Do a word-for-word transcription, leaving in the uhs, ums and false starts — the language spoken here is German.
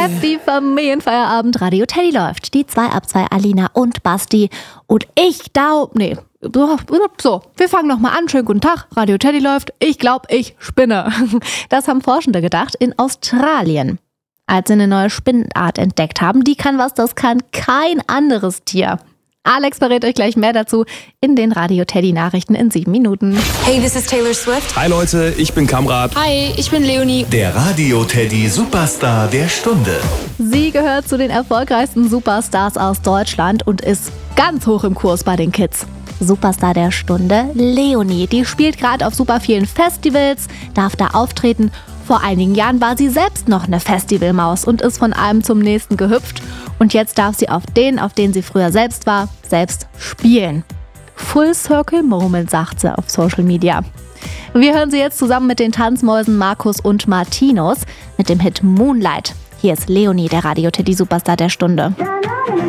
Happy Familienfeierabend, Radio Teddy läuft. Die zwei ab zwei, Alina und Basti. Und ich glaub, nee, so, wir fangen nochmal an. Schönen guten Tag, Radio Teddy läuft. Ich glaub, ich spinne. Das haben Forschende gedacht in Australien, als sie eine neue Spinnenart entdeckt haben. Die kann was, das kann kein anderes Tier. Alex verrät euch gleich mehr dazu in den Radio Teddy Nachrichten in sieben Minuten. Hey, this is Taylor Swift. Hi Leute, ich bin Kamrat. Hi, ich bin Leonie. Der Radio Teddy Superstar der Stunde. Sie gehört zu den erfolgreichsten Superstars aus Deutschland und ist ganz hoch im Kurs bei den Kids. Superstar der Stunde, Leonie. Die spielt gerade auf super vielen Festivals, darf da auftreten. Vor einigen Jahren war sie selbst noch eine Festivalmaus und ist von einem zum nächsten gehüpft. Und jetzt darf sie auf den, auf den sie früher selbst war, selbst spielen. Full Circle Moment, sagt sie auf Social Media. Wir hören sie jetzt zusammen mit den Tanzmäusen Markus und Martinus mit dem Hit Moonlight. Hier ist Leonie, der Radio Teddy Superstar der Stunde.